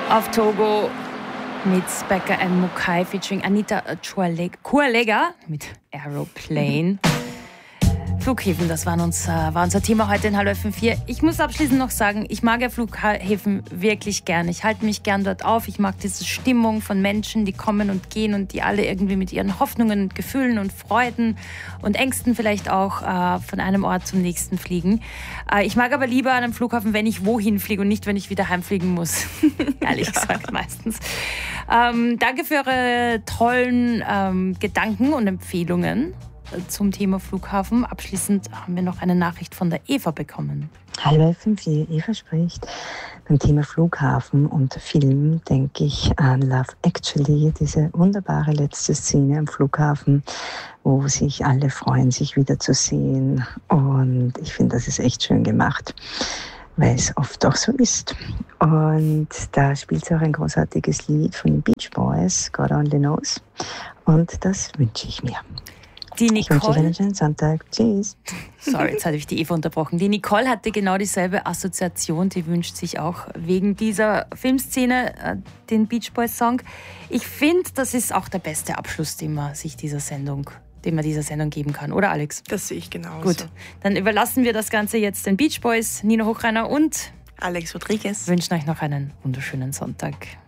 auf Togo mit Becca and Mukai featuring Anita Kualega mit Aeroplane. Flughäfen, das war unser Thema heute in Hallo FM4. Ich muss abschließend noch sagen, ich mag ja Flughäfen wirklich gern. Ich halte mich gern dort auf. Ich mag diese Stimmung von Menschen, die kommen und gehen und die alle irgendwie mit ihren Hoffnungen und Gefühlen und Freuden und Ängsten vielleicht auch von einem Ort zum nächsten fliegen. Ich mag aber lieber an einem Flughafen, wenn ich wohin fliege und nicht, wenn ich wieder heimfliegen muss. Ehrlich gesagt meistens. Danke für eure tollen Gedanken und Empfehlungen zum Thema Flughafen. Abschließend haben wir noch eine Nachricht von der Eva bekommen. Hallo FM4, Eva spricht. Beim Thema Flughafen und Film denke ich an Love Actually, diese wunderbare letzte Szene am Flughafen, wo sich alle freuen, sich wiederzusehen. Und ich finde, das ist echt schön gemacht, weil es oft auch so ist. Und da spielt sie auch ein großartiges Lied von den Beach Boys, God Only Knows. Und das wünsche ich mir. Die Nicole, ich wünsche dir einen schönen Sonntag. Tschüss. Sorry, jetzt hatte ich die Eva unterbrochen. Die Nicole hatte genau dieselbe Assoziation. Die wünscht sich auch wegen dieser Filmszene den Beach Boys Song. Ich finde, das ist auch der beste Abschluss, den man dieser Sendung geben kann. Oder, Alex? Das sehe ich genauso. Gut, dann überlassen wir das Ganze jetzt den Beach Boys, Nina Hochreiner und Alex Rodriguez. Wünschen euch noch einen wunderschönen Sonntag.